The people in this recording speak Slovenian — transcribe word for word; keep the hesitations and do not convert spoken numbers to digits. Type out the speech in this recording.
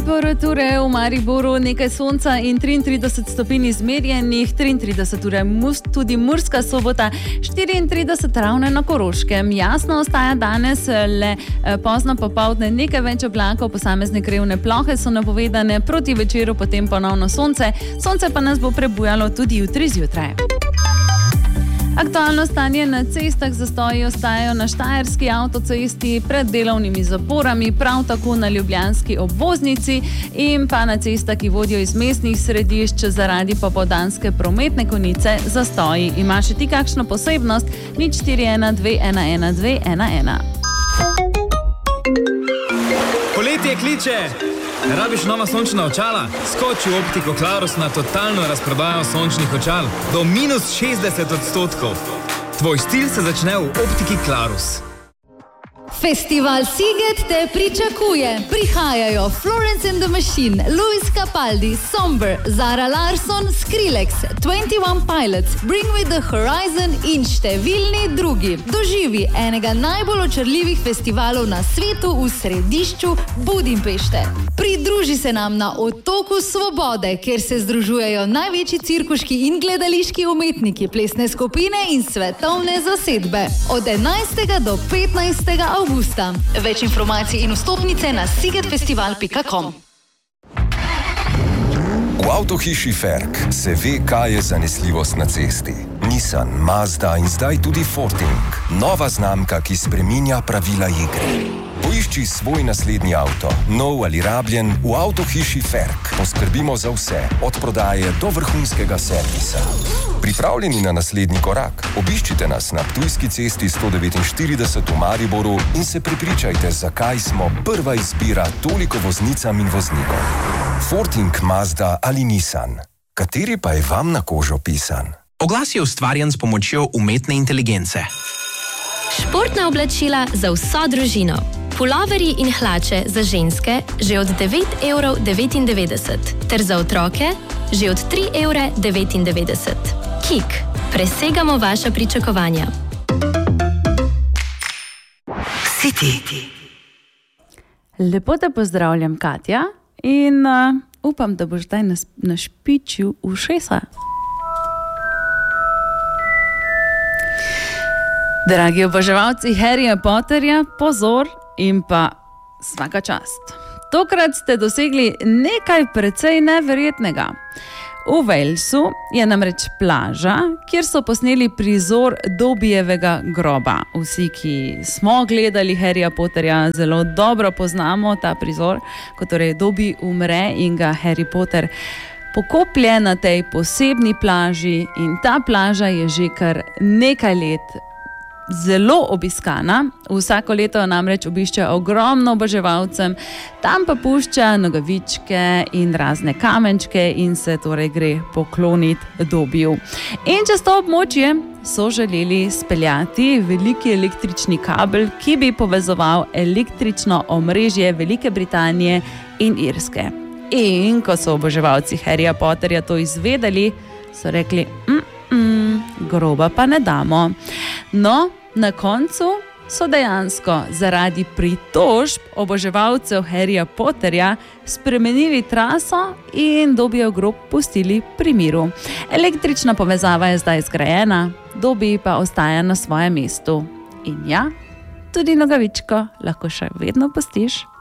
Temperature v Mariboru, nekaj sonca in triintrideset stopinj izmerjenih, triintrideset ure mus, tudi Murska Sobota, štiriintrideset ravno na Koroškem. Jasno ostaja danes, le pozno popoldne nekaj več oblakov, posamezne krevne plohe so napovedane, proti večeru potem ponovno sonce. Sonce pa nas bo prebujalo tudi jutri zjutraj. Aktualno stanje na cestah, zastoji ostajajo na Štajerski avtocesti pred delovnimi zaporami, prav tako na Ljubljanski obvoznici in pa na cestah, ki vodijo iz mestnih središč zaradi popoldanske prometne konice zastoji. Imaš ti kakšno posebnost? nič štiri ena dve ena ena dve ena ena. Poletje kliče! Rabiš nova sončna očala? Skoči v Optiko Clarus na totalno razprodajo sončnih očal do minus šestdeset odstotkov. Tvoj stil se začne v Optiki Clarus. Festival Sziget te pričakuje. Prihajajo Florence and the Machine, Luis Capaldi, Somber, Zara Larsson, Skrillex, Twenty One Pilots, Bring Me The Horizon in številni drugi. Doživi enega najbolj očarljivih festivalov na svetu v središču Budimpešte. Pridruži se nam na Otoku Svobode, kjer se združujejo največji cirkuški in gledališki umetniki, plesne skupine in svetovne zasedbe. Od enajstega do petnajstega avgusta. Več informacij in vstopnice na szigetfestival pika com. V avtohiši Ferk se ve, kaj je zanesljivost na cesti. Nissan, Mazda in zdaj tudi Forting. Nova znamka, ki spreminja pravila igre. Poišči svoj naslednji avto, nov ali rabljen, v avtohiši Ferk. Poskrbimo za vse, od prodaje do vrhunskega servisa. Pripravljeni na naslednji korak? Obiščite nas na Ptujski cesti sto devetinštirideset v Mariboru in se prepričajte, zakaj smo prva izbira toliko voznicam in voznikom. Forting, Mazda ali Nissan. Kateri pa je vam na kožo pisan? Oglas je ustvarjen s pomočjo umetne inteligence. Športna oblačila za vso družino. Puloverji in hlače za ženske že od devet evrov devetindevetdeset, ter za otroke že od tri evre devetindevetdeset. Kik, presegamo vaša pričakovanja. City. Lepo te pozdravljam, Katja, in uh, upam, da boš zdaj nas, našpičil ušesa. Dragi oboževalci Harryja Potterja, pozor in pa svaka čast. Tokrat ste dosegli nekaj precej neverjetnega. V Walesu je namreč plaža, kjer so posneli prizor Dobbyjevega groba. Vsi, ki smo gledali Harryja Potterja, zelo dobro poznamo ta prizor, ko torej Dobby umre in ga Harry Potter pokoplje na tej posebni plaži, in ta plaža je že kar nekaj let zelo obiskana. Vsako leto namreč obišče ogromno oboževalcem, tam pa pušča nogavičke in razne kamenčke in se torej gre pokloniti Dobbyju. In čez to območje so želeli speljati veliki električni kabel, ki bi povezoval električno omrežje Velike Britanije in Irske. In ko so oboževalci Harryja Potterja to izvedeli, so rekli, mm, mm, groba pa ne damo. No, na koncu so dejansko zaradi pritožb oboževalcev Harryja Potterja spremenili traso in Dobbyjev grob pustili pri miru. Električna povezava je zdaj zgrajena, Dobby pa ostaja na svojem mestu. In ja, tudi nogavičko lahko še vedno pustiš